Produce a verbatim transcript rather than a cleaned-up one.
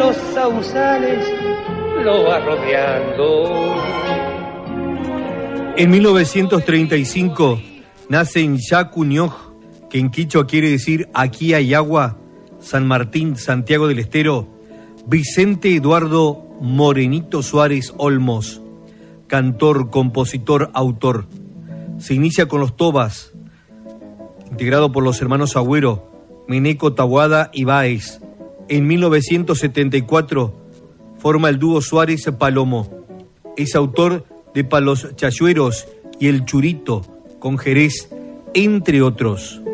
los sausales lo va rodeando. En mil novecientos treinta y cinco nace en Yacuñoj, que en quichua quiere decir aquí hay agua, San Martín, Santiago del Estero, Vicente Eduardo Morenito Suárez Olmos, cantor, compositor, autor. Se inicia con los Tobas, integrado por los hermanos Agüero, Meneco, Tahuada y Báez. En mil novecientos setenta y cuatro forma el dúo Suárez Palomo. Es autor de Pa' los Chayueros y El Churito, con Jerez, entre otros.